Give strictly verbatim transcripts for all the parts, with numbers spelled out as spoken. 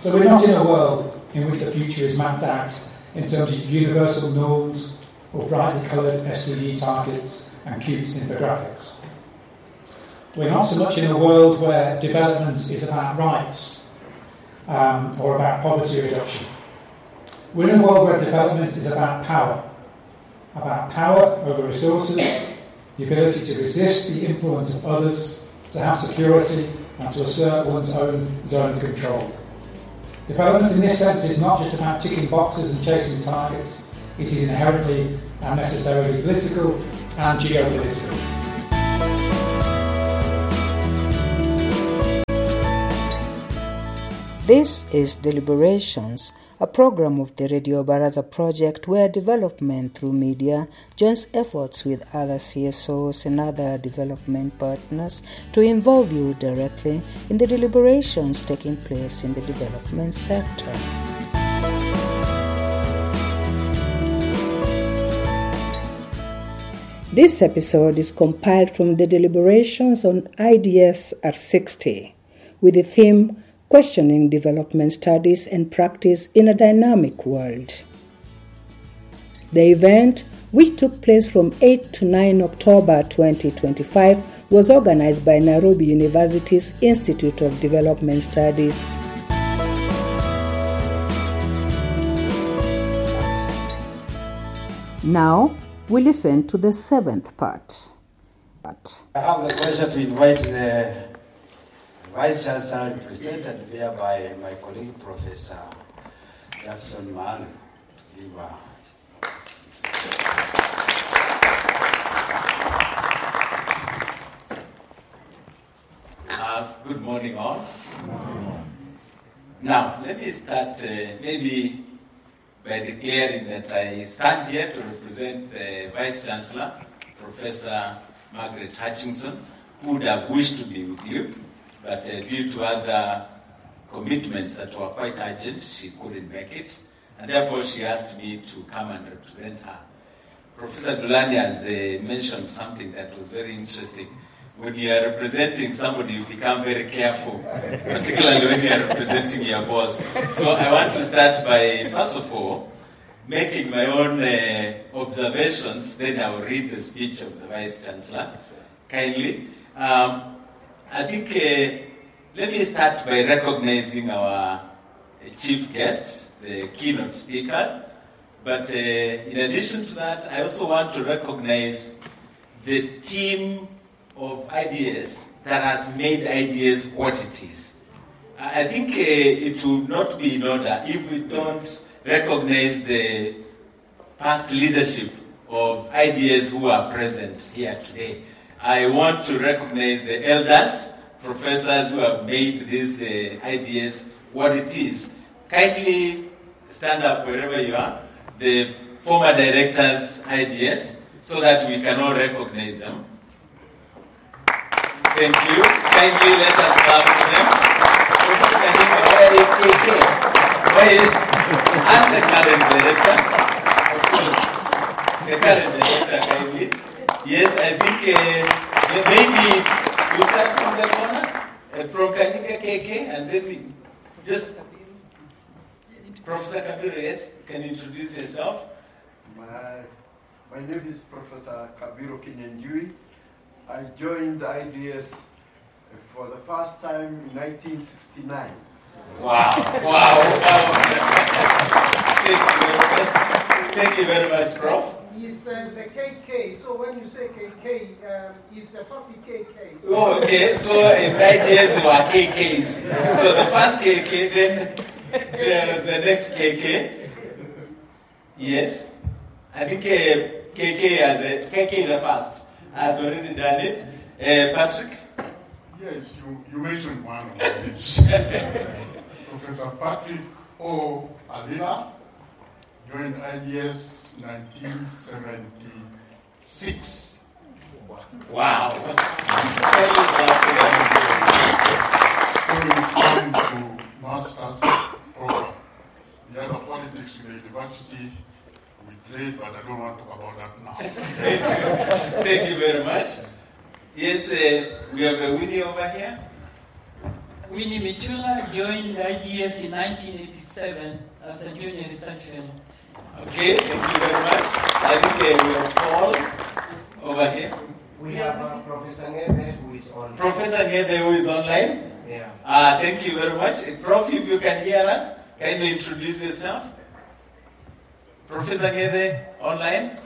So we're not in a world in which the future is mapped out in terms of universal norms or brightly coloured S D G targets and cute infographics. We're not so much in a world where development is about rights um, or about poverty reduction. We're in a world where development is about power, about power over resources, the ability to resist the influence of others, to have security, and to assert one's own zone of control. Development in this sense is not just about ticking boxes and chasing targets. It is inherently and necessarily political and geopolitical. This is Deliberations, a program of the Radio Baraza project where development through media joins efforts with other C S Os and other development partners to involve you directly in the deliberations taking place in the development sector. This episode is compiled from the deliberations on I D S at sixty with the theme Questioning Development Studies and Practice in a Dynamic World. The event, which took place from eighth to ninth October twenty twenty-five, was organized by Nairobi University's Institute of Development Studies. Now, we listen to the seventh part. I have the pleasure to invite the Vice Chancellor, represented here by my colleague, Professor Jackson Manu, to give a... Uh, good morning, all. Good morning. Now, let me start uh, maybe by declaring that I stand here to represent the Vice Chancellor, Professor Margaret Hutchinson, who would have wished to be with you. But uh, due to other commitments that were quite urgent, she couldn't make it. And therefore, she asked me to come and represent her. Professor Dulani has uh, mentioned something that was very interesting. When you are representing somebody, you become very careful, particularly when you are representing your boss. So I want to start by, first of all, making my own uh, observations. Then I will read the speech of the Vice Chancellor, kindly. Um, I think, uh, let me start by recognizing our uh, chief guest, the keynote speaker. But uh, in addition to that, I also want to recognize the team of ideas that has made ideas what it is. I think uh, it would not be in order if we don't recognize the past leadership of ideas who are present here today. I want to recognize the elders, professors who have made these uh, ideas what it is. Kindly stand up wherever you are. The former directors' ideas, so that we can all recognize them. Thank you. Kindly let us clap for them. Where is K K? Where is and the current director? Of course, the current director, kindly. Yes, I think uh, maybe we start from the corner, uh, from Kanyika K K, and then we just, Professor Kabiru, yes, can you introduce yourself? My, my name is Professor Kabiru Kinyanjui. I joined I D S for the first time in nineteen sixty-nine. Wow, wow, wow. Thank you very much. Thank you very much, Prof Is uh, the K K, so when you say K K, um, is the first K K. So oh, okay, so in ideas there were K Ks. So the first K K, then there is the next K K. Yes. I think uh, K K as a K K the first has already done it. Uh, Patrick? Yes, you, you mentioned one of them. Professor Patrick O. Alila joined I D S nineteen seventy-six. Wow. So we came to master's program. The other politics with the university, we played, but I don't want to talk about that now. Thank you very much. Yes, uh, we have a Winnie over here. Winnie Michula joined I D S in nineteen eighty-seven as a junior research fellow. Okay, thank you very much. I think uh, we have Paul over here. We have uh, Professor Ngede who is on. Professor Ngede who is online. Yeah. Uh, thank you very much. Uh, Prof, if you can hear us, can you introduce yourself? Professor Ngede online.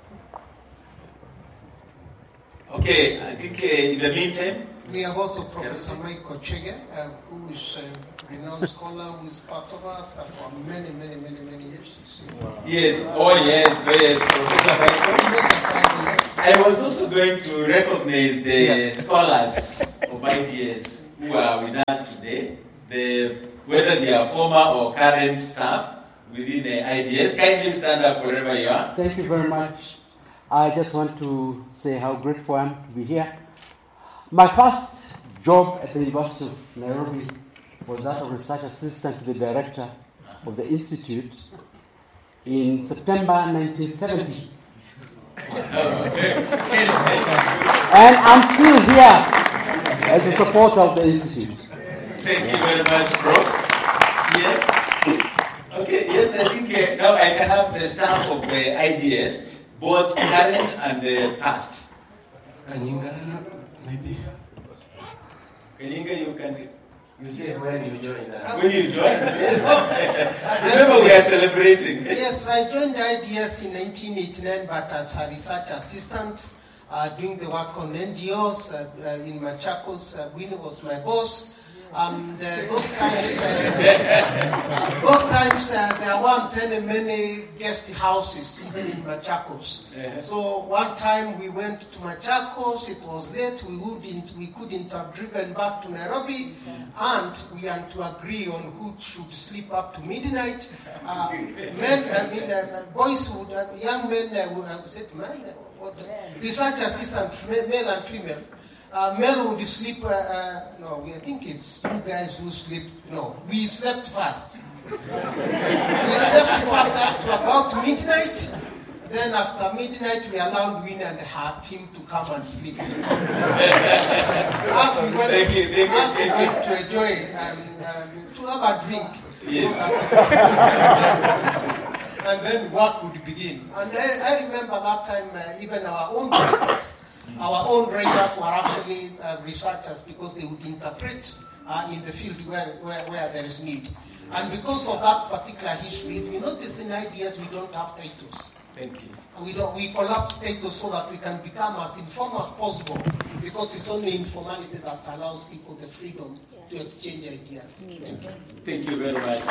Okay, I think uh, in the meantime. We have also Professor Michael Chege, uh, who is a renowned scholar who is part of us uh, for many, many, many, many years. Wow. Yes, oh yes, yes, Professor Michael. I was also going to recognize the yeah. scholars of I D S who are with us today, the, whether they are former or current staff within the I D S. Kindly stand up wherever you are. Thank you very much. I just want to say how grateful I am to be here. My first job at the University of Nairobi was that of research assistant to the director of the institute in September nineteen seventy. And I'm still here as a supporter of the institute. Thank you very much, Prof. Yes. Okay, yes, I think uh, now I can have the staff of the I D S, both current and uh, past. Kanyinga, maybe. Kanyinga, you can. You say when you joined us. When you joined? Yes. Remember, we are celebrating. Yes, I joined I D S in nineteen eighty-nine, but as a research assistant, uh, doing the work on N G Os uh, uh, in Machakos. Uh, Winnie was my boss. And uh, those times, uh, those times uh, there weren't many guest houses even in Machakos. Yeah. So one time we went to Machakos. It was late. We wouldn't, we couldn't have driven back to Nairobi, and we had to agree on who should sleep up to midnight. Uh, men, I mean, uh, boys would, uh, young men, uh, would, uh, said men, uh, what, uh, research assistants, male and female. Uh, Mel would sleep, uh, uh, no, we, I think it's you guys who sleep, no, we slept fast. we slept fast up to about midnight. Then after midnight, we allowed Winnie and her team to come and sleep. As we went, thank you, thank as you, we thank went to enjoy, um, um, to have a drink. Yes. And then work would begin. And I, I remember that time, uh, even our own drivers, Our own writers were actually uh, researchers because they would interpret uh, in the field where, where, where there is need. And because of that particular history, if you notice in I D S we don't have titles. Thank you. We don't. We collapse titles so that we can become as informed as possible, because it's only informality that allows people the freedom to exchange ideas. Thank you. Thank you very much.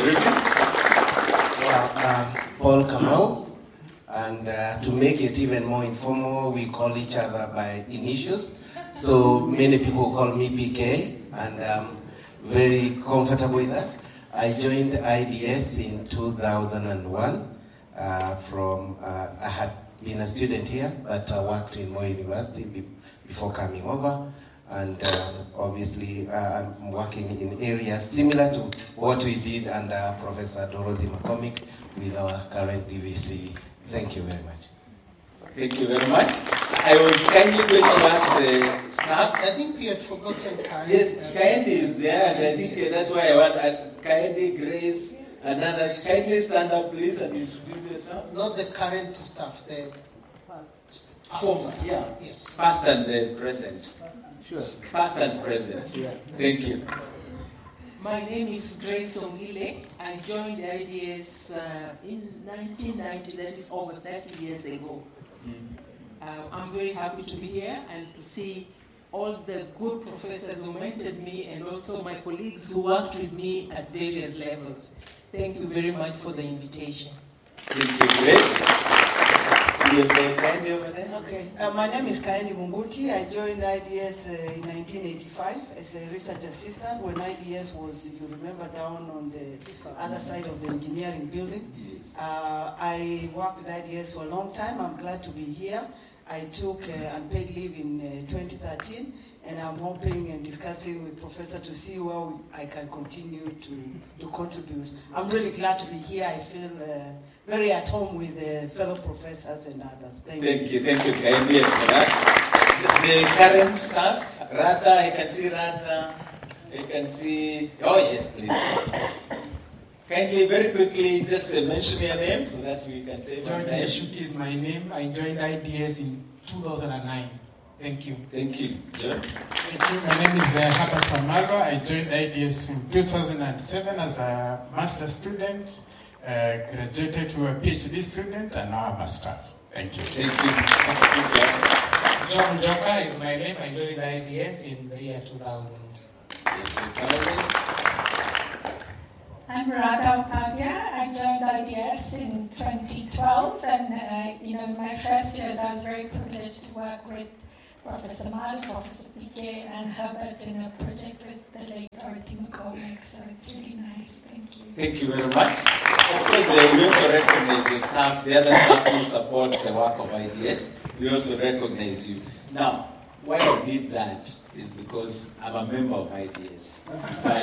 Well, um, Paul Kamau. And uh, to make it even more informal, we call each other by initials. So many people call me P K, and I'm very comfortable with that. I joined I D S in two thousand one. Uh, from uh, I had been a student here, but I worked in Moi University be- before coming over. And uh, obviously, uh, I'm working in areas similar to what we did under Professor Dorothy McCormick with our current D V C. Thank you very much. Thank you very much. I was kindly going to ask the staff. I think we had forgotten Kaendi. Yes, Kaendi is there, and I think uh, that's why I want uh, Kaendi, Grace, and others. Kindly stand up, please, and introduce yourself. Not the current staff, the past Former, staff. yeah. Yes. Past and uh, present. Sure. Past and present. Yeah. Thank you. My name is Grace Ongile. I joined I D S uh, in nineteen ninety, that is over thirty years ago. Mm. Uh, I'm very happy to be here and to see all the good professors who mentored me and also my colleagues who worked with me at various levels. Thank you very much for the invitation. Thank you, Grace. You have the Kaendi over there? Okay. Uh, my name is Kaendi Munguti. I joined I D S uh, in nineteen eighty-five as a research assistant when I D S was, if you remember, down on the other side of the engineering building. Yes. Uh, I worked with I D S for a long time. I'm glad to be here. I took uh, unpaid leave in uh, twenty thirteen, and I'm hoping and discussing with Professor to see where we, I can continue to, to contribute. I'm really glad to be here. I feel uh, very at home with uh, fellow professors and others. Thank, Thank you. you. Thank you, Kaendi, for that. The, the current staff, Radha, I can see Radha. You can see, oh yes, please. Kindly, very quickly, just uh, mention your name so that we can say George Neshuki is my name. I joined I D S in two thousand nine. Thank you. Thank you, John. Thank you. My name is uh, Herbert Wamalwa. I joined I D S in two thousand seven as a master's student, uh, graduated to a PhD student, and now I'm a staff. Thank you. Thank you. Thank you. John Joka is my name. I joined I D S in the year two thousand. I'm Radha Upadhyay. I joined I D S in twenty twelve, and uh, you know, my first years I was very privileged to work with Professor Malu, Professor P K, and Herbert in a project with the late Dorothy McCormick. So it's really nice. Thank you. Thank you very much. Of course, uh, we also recognize the staff, the other staff who support the work of I D S. We also recognize you. Now, why I did that is because I'm a member of I D S. By,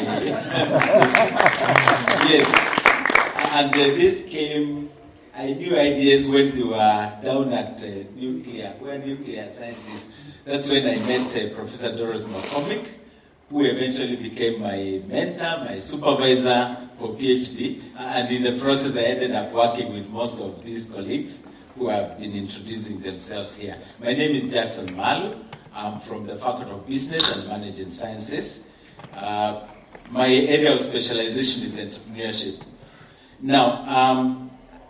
yes. And uh, this came, I knew I D S when they were down at uh, nuclear, where nuclear sciences. That's when I met uh, Professor Dorothy McCormick, who eventually became my mentor, my supervisor for PhD. And in the process, I ended up working with most of these colleagues who have been introducing themselves here. My name is Jackson Malu. I'm from the Faculty of Business and Management Sciences. Uh, my area of specialization is entrepreneurship. Now, um,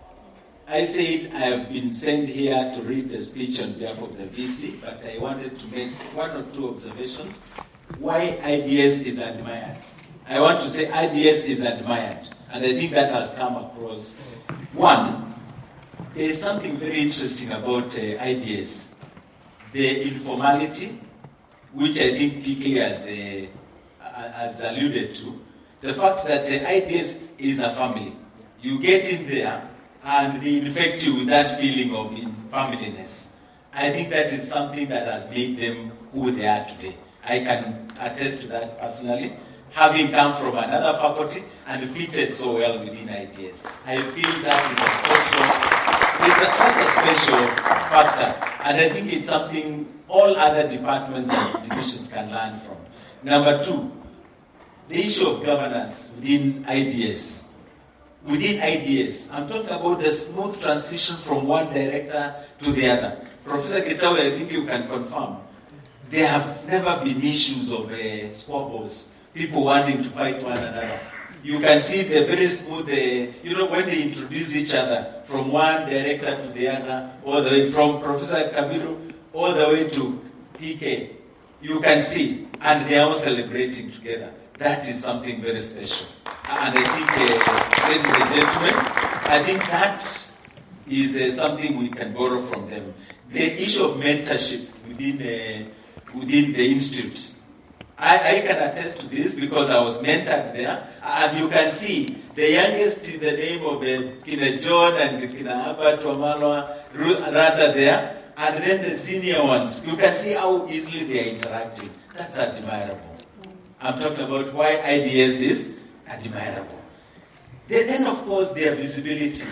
I said I have been sent here to read the speech on behalf of the V C, but I wanted to make one or two observations. Why I D S is admired. I want to say I D S is admired, and I think that has come across. One, there is something very interesting about uh, I D S. The informality, which I think P K has, uh, has alluded to. The fact that uh, I D S is a family. You get in there and they infect you with that feeling of familiness. I think that is something that has made them who they are today. I can attest to that personally, having come from another faculty and fitted so well within I D S. I feel that is a special, it's a, that's a special factor. And I think it's something all other departments and divisions can learn from. Number two, the issue of governance within I D S. Within I D S, I'm talking about the smooth transition from one director to the other. Professor Gitawe, I think you can confirm. There have never been issues of uh, squabbles, people wanting to fight one another. You can see the very smooth, uh, you know, when they introduce each other from one director to the other, all the way from Professor Kabiru all the way to P K. You can see, and they are all celebrating together. That is something very special. And I think, uh, ladies and gentlemen, I think that is uh, something we can borrow from them. The issue of mentorship within, uh, within the institute. I, I can attest to this because I was mentored there, and you can see the youngest in the name of uh, Kina John and Kina Herbert Wamalwa rather there, and then the senior ones. You can see how easily they are interacting. That's admirable. I'm talking about why I D S is admirable. Then, of course, their visibility.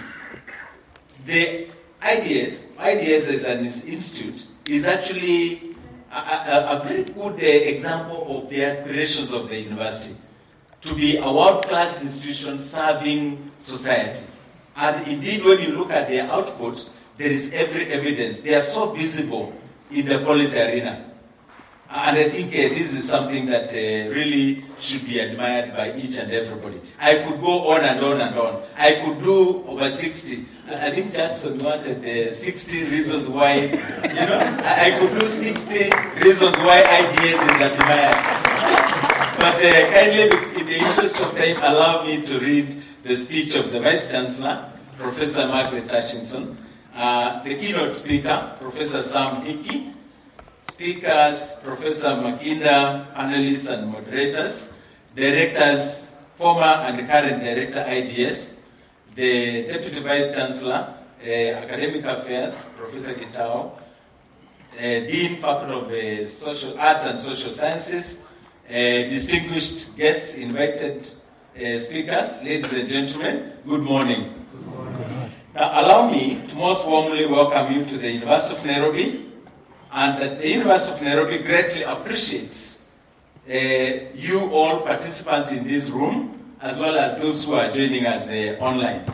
The I D S, I D S as an institute, is actually a, a, a very good uh, example of the aspirations of the university to be a world-class institution serving society. And indeed, when you look at their output, there is every evidence. They are so visible in the policy arena. And I think uh, this is something that uh, really should be admired by each and everybody. I could go on and on and on. I could do over sixty. I think Jackson wanted uh, sixty reasons why, you know, I, I could do sixty reasons why I D S is admired. But uh, kindly, in the interest of time, allow me to read the speech of the Vice Chancellor, Professor Margaret Hutchinson, uh, the keynote speaker, Professor Sam Hickey, speakers, Professor Makinda, panelists and moderators, directors, former and current director I D S, the Deputy Vice Chancellor, uh, Academic Affairs, Professor Gitao, uh, Dean, Faculty of uh, Social Arts and Social Sciences, uh, distinguished guests, invited uh, speakers, ladies and gentlemen, good morning. Good morning. Now, allow me to most warmly welcome you to the University of Nairobi, and that the University of Nairobi greatly appreciates uh, you all participants in this room, as well as those who are joining us uh, online.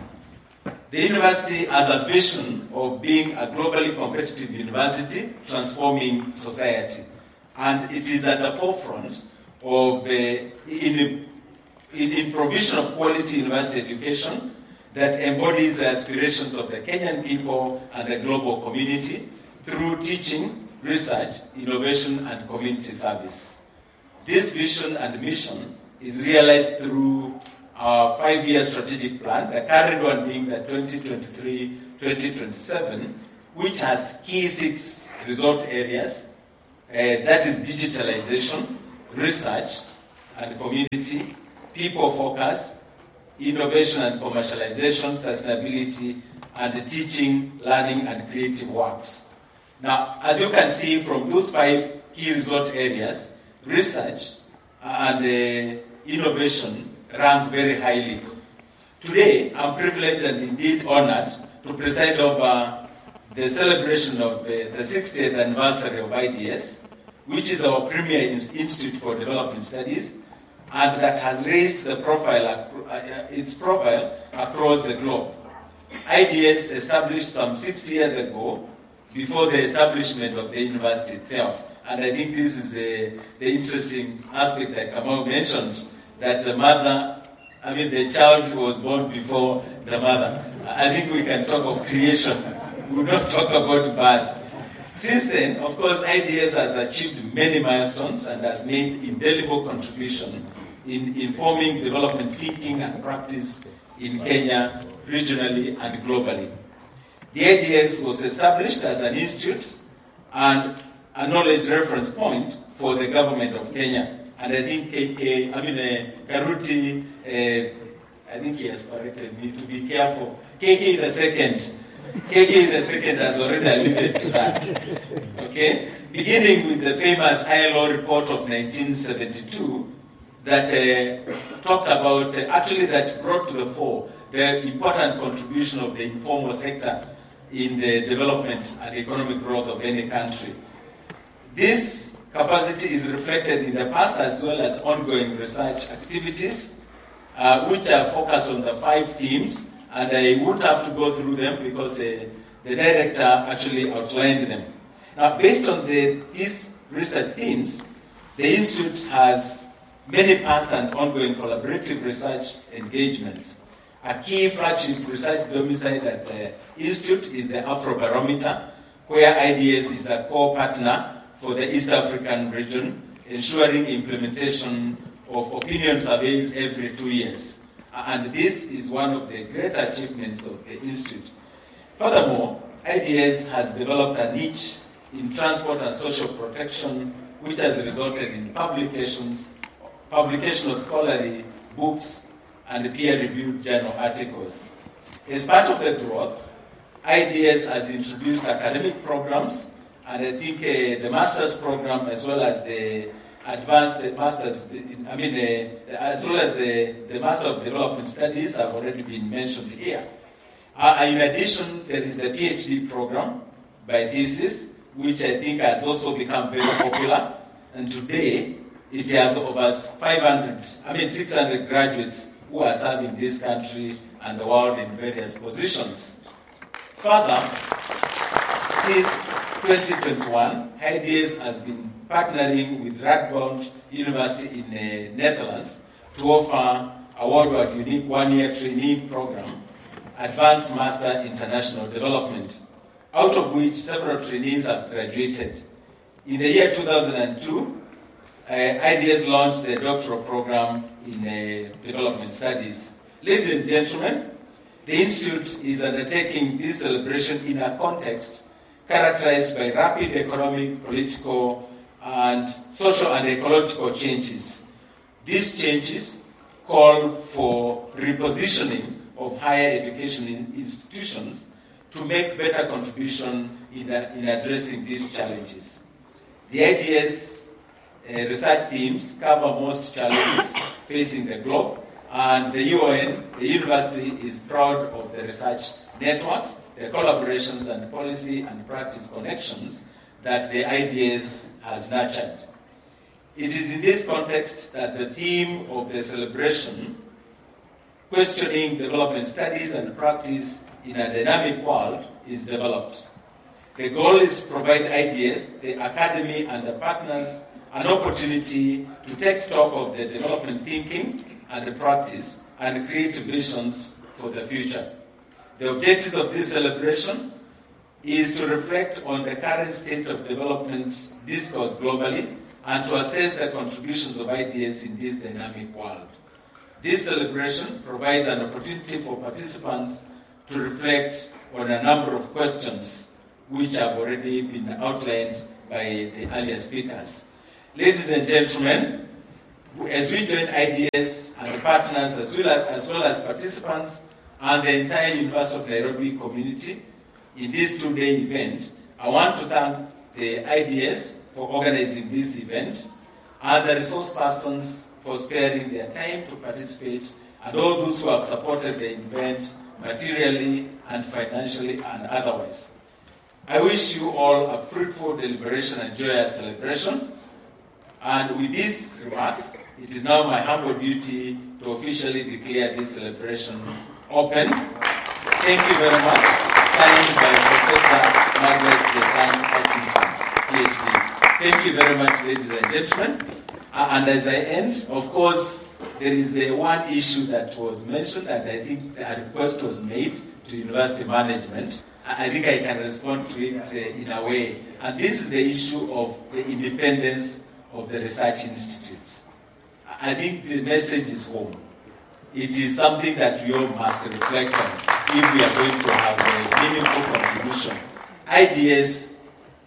The university has a vision of being a globally competitive university, transforming society. And it is at the forefront of, uh, in, in, in provision of quality university education that embodies the aspirations of the Kenyan people and the global community through teaching, research, innovation, and community service. This vision and mission is realized through our five-year strategic plan, the current one being the twenty twenty-three to twenty twenty-seven, which has key six result areas. Uh, that is digitalization, research and community, people focus, innovation and commercialization, sustainability, and teaching, learning, and creative works. Now, as you can see from those five key result areas, research and uh, innovation rank very highly. Today, I'm privileged and indeed honored to preside over the celebration of uh, the sixtieth anniversary of I D S, which is our premier institute for development studies, and that has raised the profile, uh, its profile across the globe. I D S established some sixty years ago, before the establishment of the university itself. And I think this is a, the interesting aspect that Kamau mentioned, that the mother, I mean the child was born before the mother. I think we can talk of creation. We will not talk about birth. Since then, of course, I D S has achieved many milestones and has made indelible contribution in informing development thinking and practice in Kenya, regionally and globally. The I D S was established as an institute and a knowledge reference point for the government of Kenya. And I think K K, I mean, uh, Karuti, uh, I think he has corrected me to be careful. K K the second, K K the second has already alluded to that. Okay? Beginning with the famous I L O report of nineteen seventy-two that uh, talked about, uh, actually that brought to the fore the important contribution of the informal sector in the development and economic growth of any country. This capacity is reflected in the past as well as ongoing research activities, uh, which are focused on the five themes, and I won't have to go through them because uh, the director actually outlined them. Now, based on the, these research themes, the Institute has many past and ongoing collaborative research engagements. A key flagship research domicile at the Institute is the Afrobarometer, where I D S is a core partner for the East African region, ensuring implementation of opinion surveys every two years. And this is one of the great achievements of the Institute. Furthermore, I D S has developed a niche in transport and social protection, which has resulted in publications, publication of scholarly books, and peer-reviewed journal articles. As part of the growth, I D S has introduced academic programs, and I think uh, the master's program as well as the advanced master's, I mean, uh, as well as the, the Master of Development Studies have already been mentioned here. Uh, in addition, there is the PhD program by thesis, which I think has also become very popular, and today it has over five hundred, I mean six hundred graduates who are serving this country and the world in various positions. Further, since twenty twenty-one, I D S has been partnering with Radboud University in the Netherlands to offer a worldwide unique one-year trainee program, Advanced Master International Development, out of which several trainees have graduated. In the year two thousand two, uh, I D S launched the doctoral program in uh, development studies. Ladies and gentlemen, the Institute is undertaking this celebration in a context characterized by rapid economic, political, and social and ecological changes. These changes call for repositioning of higher education institutions to make better contribution in, uh, in addressing these challenges. The I D S uh, research themes cover most challenges facing the globe, and the U O N, the university, is proud of the research networks, the collaborations and policy and practice connections that the I D S has nurtured. It is in this context that the theme of the celebration, questioning development studies and practice in a dynamic world, is developed. The goal is to provide ideas, the academy and the partners an opportunity to take stock of the development thinking and the practice and create visions for the future. The objectives of this celebration is to reflect on the current state of development discourse globally and to assess the contributions of ideas in this dynamic world. This celebration provides an opportunity for participants to reflect on a number of questions which have already been outlined by the earlier speakers. Ladies and gentlemen, as we join ideas and the partners as well as, as well as participants and the entire University of Nairobi community in this two-day event, I want to thank the I D S for organizing this event and the resource persons for sparing their time to participate and all those who have supported the event materially and financially and otherwise. I wish you all a fruitful deliberation and joyous celebration. And with these remarks, it is now my humble duty to officially declare this celebration open. Thank you very much. Signed by Professor Margaret Jesang Hutchinson, P H D. Thank you very much, ladies and gentlemen. Uh, and as I end, of course, there is the one issue that was mentioned, and I think a request was made to university management. I think I can respond to it uh, in a way. And this is the issue of the independence of the research institutes. I think the message is home. It is something that we all must reflect on if we are going to have a meaningful contribution. I D S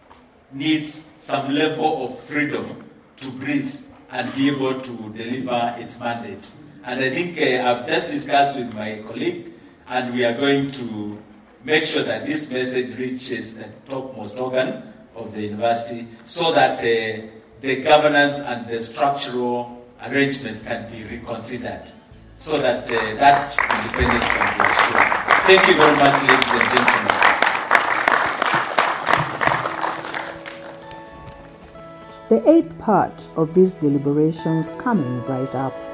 needs some level of freedom to breathe and be able to deliver its mandate. And I think uh, I've just discussed with my colleague, and we are going to make sure that this message reaches the topmost organ of the university so that uh, the governance and the structural arrangements can be reconsidered so that uh, that independence can be assured. Thank you very much, ladies and gentlemen. The eighth part of these deliberations coming right up.